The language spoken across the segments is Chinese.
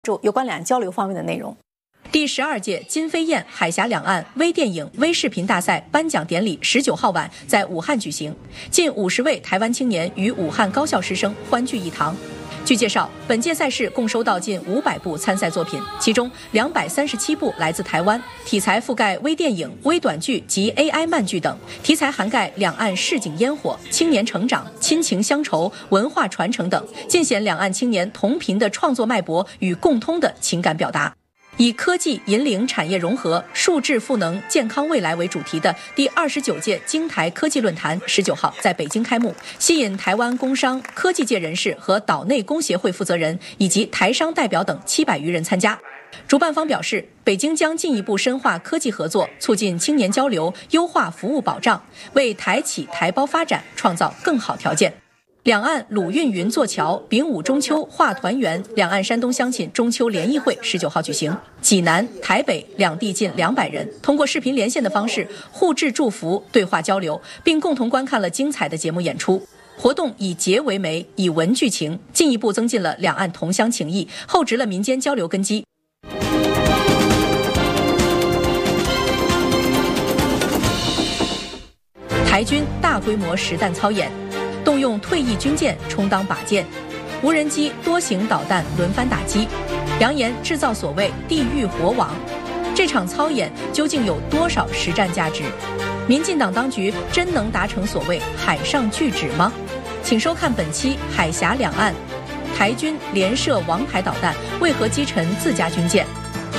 有关两岸交流方面的内容。 第12届金飞燕海峡两岸微电影微视频大赛颁奖典礼19号晚在武汉举行，近50位台湾青年与武汉高校师生欢聚一堂。据介绍，本届赛事共收到近500部参赛作品，其中237部来自台湾，题材覆盖微电影、微短剧及 AI 漫剧等，题材涵盖两岸市井烟火、青年成长、亲情乡愁、文化传承等，尽显两岸青年同频的创作脉搏与共通的情感表达。以科技引领产业融合、数智赋能健康未来为主题的第29届京台科技论坛19号在北京开幕，吸引台湾工商、科技界人士和岛内工协会负责人以及台商代表等700余人参加。主办方表示，北京将进一步深化科技合作，促进青年交流，优化服务保障，为台企台胞发展创造更好条件。两岸鲁运云座桥，丙午中秋话团圆，两岸山东乡亲中秋联谊会19号举行。济南、台北两地近200人通过视频连线的方式互致祝福、对话交流，并共同观看了精彩的节目演出。活动以节为媒，以文聚情，进一步增进了两岸同乡情谊，厚植了民间交流根基。台军大规模实弹操演，动用退役军舰充当靶舰，无人机多型导弹轮番打击，扬言制造所谓地狱火网。这场操演究竟有多少实战价值？民进党当局真能达成所谓海上拒止吗？请收看本期海峡两岸，台军连射王牌导弹，为何击沉自家军舰？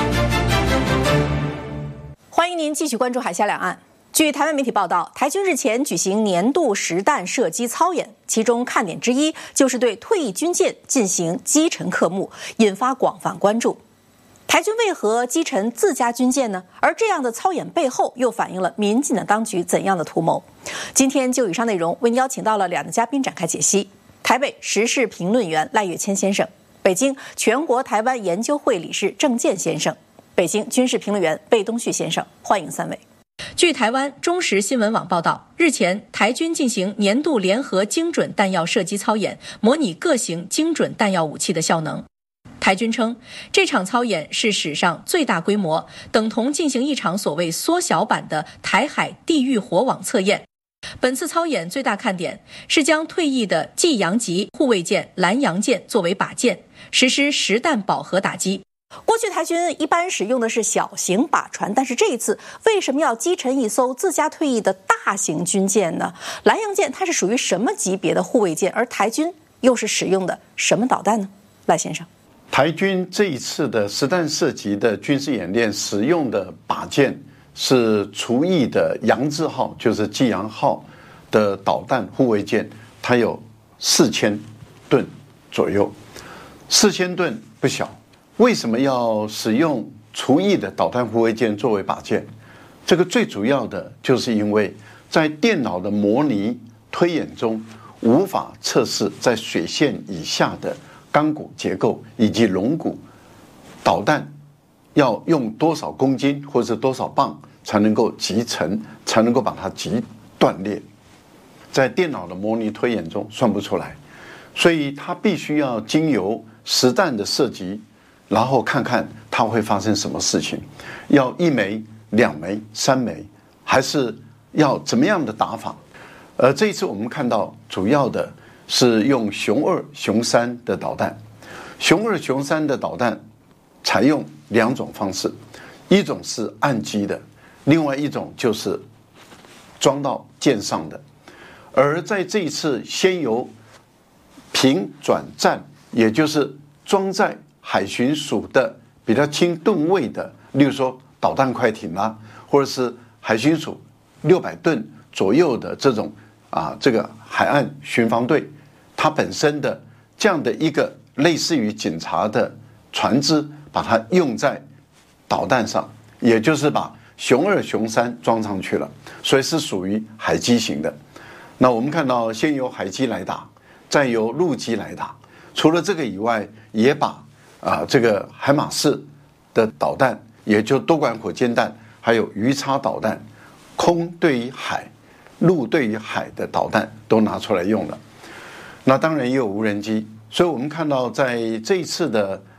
欢迎您继续关注海峡两岸。据台湾媒体报道，台军日前举行年度实弹射击操演，其中看点之一就是对退役军舰进行击沉科目，引发广泛关注。台军为何击沉自家军舰呢？而这样的操演背后又反映了民进党当局怎样的图谋？今天就以上内容为您邀请到了两位嘉宾展开解析：台北时事评论员赖岳谦先生，北京全国台湾研究会理事郑健先生，北京军事评论员贝东旭先生，欢迎三位。 据台湾中时新闻网报道，日前台军进行年度联合精准弹药射击操演，模拟各型精准弹药武器的效能。台军称，这场操演是史上最大规模，等同进行一场所谓缩小版的台海地狱火网测验。本次操演最大看点是将退役的济阳级护卫舰蓝洋舰作为靶舰，实施实弹饱和打击。 过去台军一般使用的是小型靶船，但是这一次为什么要击沉一艘自家退役的大型军舰呢？蓝洋舰它是属于什么级别的护卫舰，而台军又是使用的什么导弹呢？赖先生， 台军这一次的实弹射击的军事演练使用的靶舰是除役的扬字号，就是济阳号的导弹护卫舰，它有4000吨左右，4000吨不小。为什么要使用除役的导弹护卫舰作为靶舰？这个最主要的就是因为在电脑的模拟推演中，无法测试在水线以下的钢骨结构以及龙骨，导弹要用多少公斤或者多少磅才能够击沉，才能够把它击断裂，在电脑的模拟推演中算不出来，所以它必须要经由实弹的射击，然后看看它会发生什么事情，要1枚、2枚、3枚，还是要怎么样的打法？这一次我们看到主要的是用雄2、雄3的导弹。雄2、雄3的导弹采用2种方式，一种是岸基的，另外一种就是装到舰上的。而在这一次先由平转战，也就是装在海巡署的比较轻吨位的，例如说导弹快艇啦，或者是海巡署600吨左右的这种这个海岸巡防队，它本身的这样的一个类似于警察的船只，把它用在导弹上，也就是把雄2、雄3装上去了，所以是属于海基型的。那我们看到先由海基来打，再由陆基来打，除了这个以外，也把这个海马式的导弹，也就多管火箭弹，还有鱼叉导弹，空对于海、陆对于海的导弹都拿出来用了。那当然也有无人机，所以我们看到在这一次的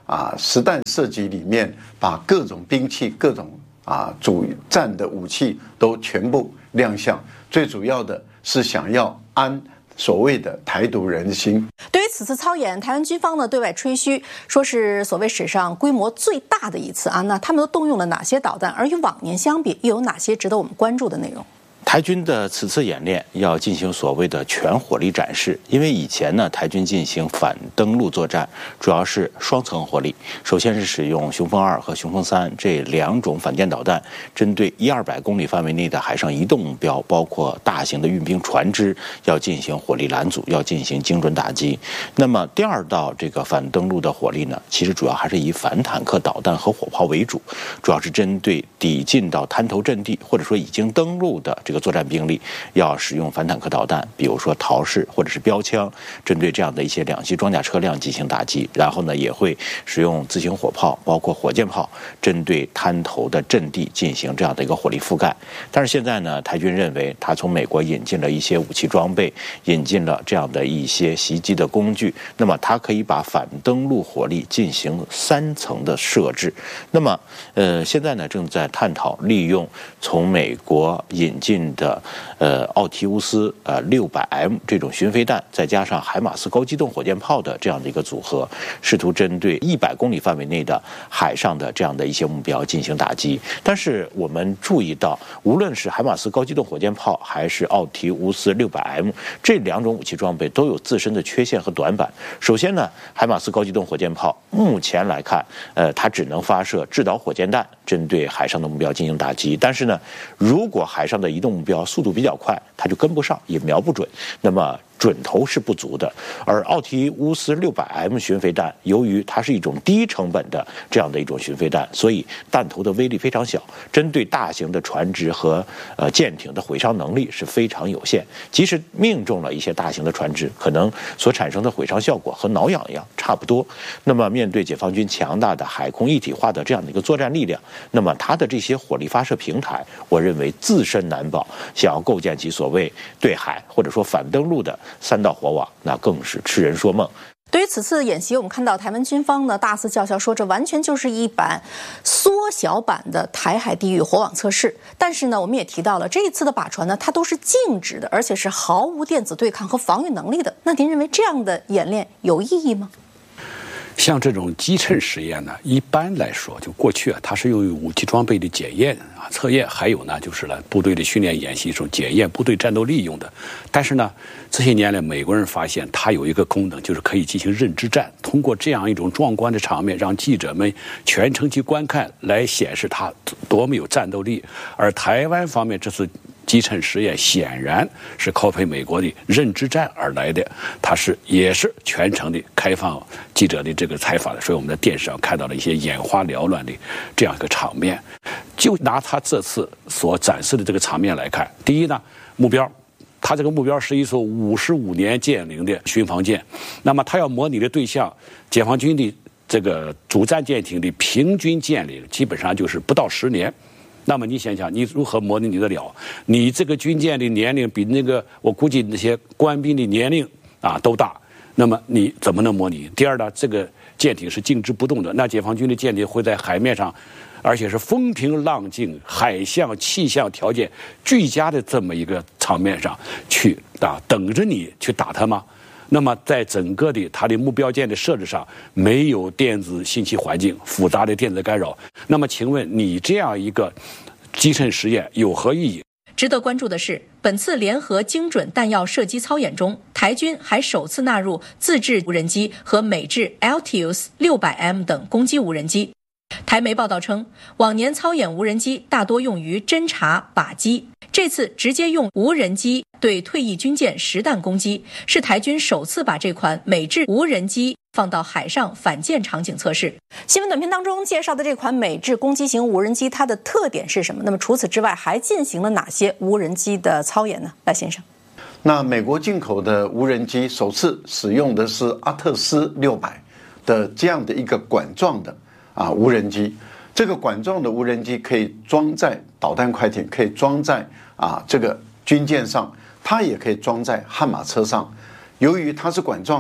实弹射击里面把各种兵器、各种主战的武器都全部亮相。最主要的是想要安所谓的台独人心。 对于此次操演，台湾军方呢对外吹嘘，说是所谓史上规模最大的一次那他们都动用了哪些导弹？而与往年相比，又有哪些值得我们关注的内容？ 台军的此次演练要进行所谓的全火力展示，因为以前呢，台军进行反登陆作战主要是双层火力，首先是使用雄风2和雄风3这2种反舰导弹，针对100-200公里范围内的海上移动目标，包括大型的运兵船只，要进行火力拦阻，要进行精准打击。那么第二道这个反登陆的火力呢，其实主要还是以反坦克导弹和火炮为主，主要是针对抵近到滩头阵地或者说已经登陆的这个作战兵力，要使用反坦克导弹，比如说陶式或者是标枪，针对这样的一些两栖装甲车辆进行打击。然后呢，也会使用自行火炮，包括火箭炮，针对滩头的阵地进行这样的一个火力覆盖。但是现在呢，台军认为他从美国引进了一些武器装备，引进了这样的一些袭击的工具，那么它可以把反登陆火力进行3层的设置。那么现在呢，正在探讨利用从美国引进的奥提乌斯600M 这种巡飞弹，再加上海马斯高机动火箭炮的这样的一个组合，试图针对100公里范围内的海上的这样的一些目标进行打击。但是我们注意到，无论是海马斯高机动火箭炮还是奥提乌斯600M 这2种武器装备都有自身的缺陷和短板。首先呢，海马斯高机动火箭炮目前来看，它只能发射制导火箭弹，针对海上的目标进行打击。但是呢，如果海上的移动目标速度比较快，它就跟不上，也瞄不准，那么准头是不足的。而奥提乌斯600M 巡飞弹，由于它是一种低成本的这样的一种巡飞弹，所以弹头的威力非常小，针对大型的船只和舰艇的毁伤能力是非常有限。即使命中了一些大型的船只，可能所产生的毁伤效果和挠痒痒差不多。那么面对解放军强大的海空一体化的这样的一个作战力量，那么它的这些火力发射平台，我认为自身难保，想要构建起所谓对海或者说反登陆的3道火网，那更是痴人说梦。 对于此次演习，我们看到台湾军方呢大肆叫嚣说，这完全就是一版缩小版的台海地域火网测试。但是呢，我们也提到了这一次的靶船呢，它都是静止的，而且是毫无电子对抗和防御能力的。那您认为这样的演练有意义吗？ 像这种击沉实验呢，一般来说，就过去它是用于武器装备的检验测验，还有呢就是部队的训练演习中检验部队战斗力用的。但是呢，这些年来美国人发现它有一个功能，就是可以进行认知战，通过这样一种壮观的场面，让记者们全程去观看，来显示它多么有战斗力。而台湾方面这次击沉实验显然是靠配美国的认知战而来的，它也是全程的开放记者的这个采访的，所以我们在电视上看到了一些眼花缭乱的这样一个场面。就拿他这次所展示的这个场面来看，第一呢，目标，他这个目标是一艘55年建龄的巡防舰，那么他要模拟的对象，解放军的这个主战舰艇的平均舰龄基本上就是不到10年。那么你想想，你如何模拟得了？你这个军舰的年龄比那个我估计那些官兵的年龄都大，那么你怎么能模拟？第二呢，这个舰艇是静止不动的，那解放军的舰艇会在海面上，而且是风平浪静、海象气象条件俱佳的这么一个场面上去等着你去打它吗？那么在整个的它的目标舰的设置上，没有电子信息环境、复杂的电子干扰，那么请问你这样一个击沉实验有何意义？ 值得关注的是，本次联合精准弹药射击操演中，台军还首次纳入自制无人机和美制 Altius 600M 等攻击无人机。台媒报道称，往年操演无人机大多用于侦察、靶击，这次直接用无人机对退役军舰实弹攻击，是台军首次把这款美制无人机放到海上反舰场景测试。 新闻短片当中介绍的这款美制攻击型无人机，它的特点是什么？那么除此之外，还进行了哪些无人机的操演呢？赖先生。 那美国进口的无人机首次使用的是阿特斯600的这样的一个管状的无人机。这个管状的无人机可以装在导弹快艇，可以装在这个军舰上，它也可以装在悍马车上。由于它是管状的，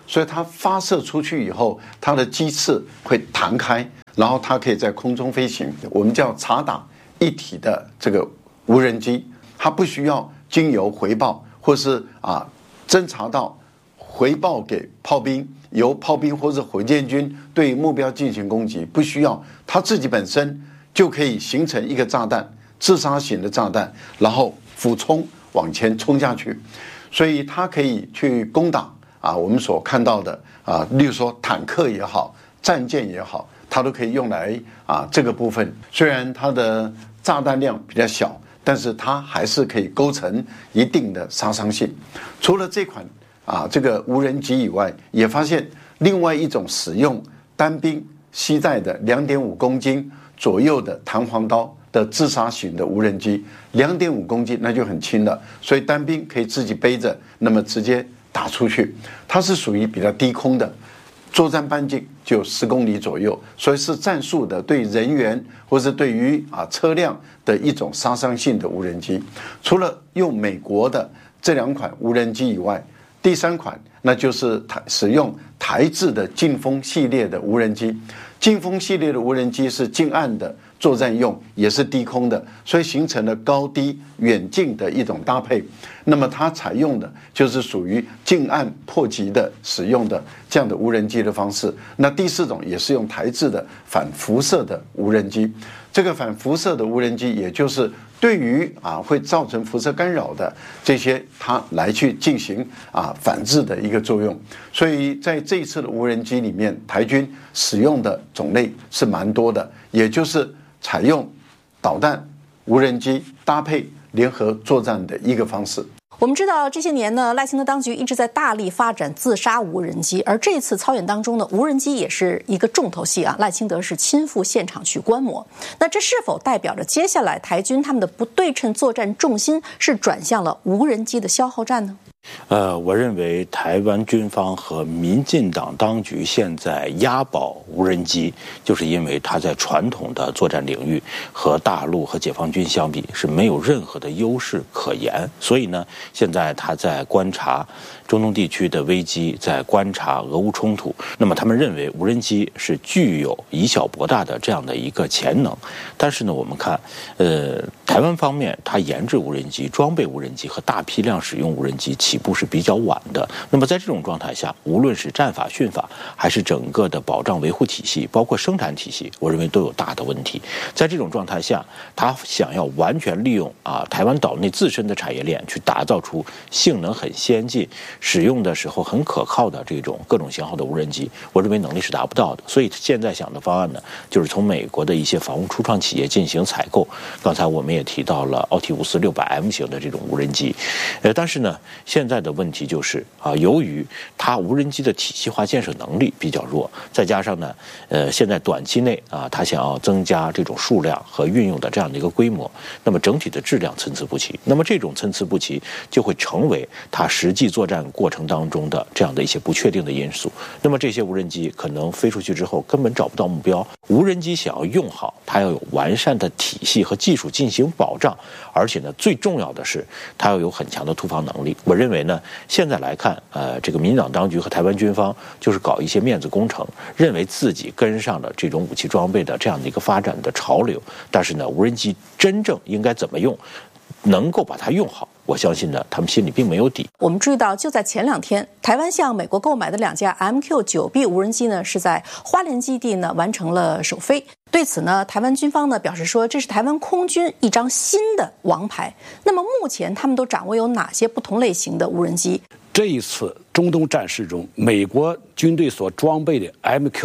所以它发射出去以后，它的机翅会弹开，然后它可以在空中飞行。我们叫察打一体的这个无人机，它不需要经由回报或是侦察到回报给炮兵，由炮兵或者火箭军对目标进行攻击，不需要，它自己本身就可以形成一个炸弹，自杀型的炸弹，然后俯冲往前冲下去，所以它可以去攻打我们所看到的例如说坦克也好，战舰也好，它都可以用来这个部分。虽然它的炸弹量比较小，但是它还是可以构成一定的杀伤性。除了这款这个无人机以外，也发现另外一种使用单兵携带的2.5公斤左右的弹簧刀的自杀型的无人机，2.5公斤那就很轻了，所以单兵可以自己背着，那么直接打出去。它是属于比较低空的，作战半径就10公里左右，所以是战术的对人员或是对于车辆的一种杀伤性的无人机。除了用美国的这2款无人机以外，第3款那就是使用台制的劲风系列的无人机。劲风系列的无人机是近岸的作战用，也是低空的，所以形成了高低远近的一种搭配。那么它采用的就是属于近岸迫击的使用的这样的无人机的方式。那第4种也是用台制的反辐射的无人机。这个反辐射的无人机，也就是对于会造成辐射干扰的这些，它来去进行反制的一个作用。所以在这一次的无人机里面，台军使用的种类是蛮多的，也就是采用导弹、无人机搭配联合作战的一个方式。 我们知道这些年呢，赖清德当局一直在大力发展自杀无人机，而这次操演当中呢，无人机也是一个重头戏赖清德是亲赴现场去观摩。那这是否代表着接下来台军他们的不对称作战重心是转向了无人机的消耗战呢？ 我认为台湾军方和民进党当局现在押宝无人机，就是因为它在传统的作战领域和大陆和解放军相比是没有任何的优势可言，所以呢，现在他在观察中东地区的危机，在观察俄乌冲突。那么他们认为无人机是具有以小博大的这样的一个潜能，但是呢，我们看，台湾方面它研制无人机、装备无人机和大批量使用无人机起步是比较晚的。那么在这种状态下，无论是战法、训法，还是整个的保障维护体系，包括生产体系，我认为都有大的问题。在这种状态下，他想要完全利用台湾岛内自身的产业链，去打造出性能很先进、使用的时候很可靠的这种各种型号的无人机，我认为能力是达不到的。所以现在想的方案呢，就是从美国的一些防务初创企业进行采购。刚才我们也提到了奥提乌斯600M 型的这种无人机，但是呢，现在的问题就是由于它无人机的体系化建设能力比较弱，再加上呢，现在短期内它想要增加这种数量和运用的这样的一个规模，那么整体的质量参差不齐。那么这种参差不齐就会成为它实际作战过程当中的这样的一些不确定的因素。那么这些无人机可能飞出去之后根本找不到目标。无人机想要用好，它要有完善的体系和技术进行保障，而且呢，最重要的是它要有很强的突防能力。我认为呢，现在来看，这个民进党当局和台湾军方就是搞一些面子工程，认为自己跟上了这种武器装备的这样的一个发展的潮流。但是呢，无人机真正应该怎么用，能够把它用好，我相信呢，他们心里并没有底。 我们注意到，就在前2天，台湾向美国购买的2架 MQ-9B 无人机呢，是在花莲基地呢完成了首飞。对此呢，台湾军方呢表示说，这是台湾空军一张新的王牌。那么目前他们都掌握有哪些不同类型的无人机？ 这一次中东战事中，美国军队所装备的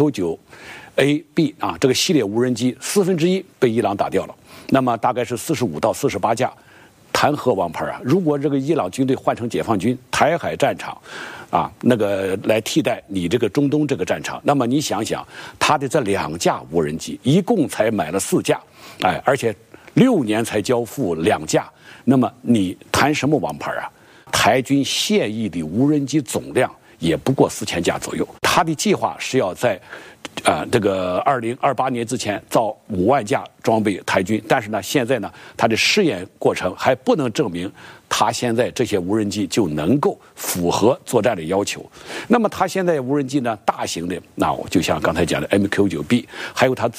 MQ-9AB 这个系列无人机1/4被伊朗打掉了，那么大概是45到48架。谈何王牌啊！如果这个伊朗军队换成解放军台海战场，那个来替代你这个中东这个战场，那么你想想，他的这2架无人机一共才买了4架，而且6年才交付2架，那么你谈什么王牌啊？台军现役的无人机总量也不过4000架左右。他的计划是要在这个2028年之前造5万架装备台军，但是呢，现在呢，它的试验过程还不能证明它现在这些无人机就能够符合作战的要求。那么它现在无人机呢，大型的，那我就像刚才讲的 MQ-9B， 还有它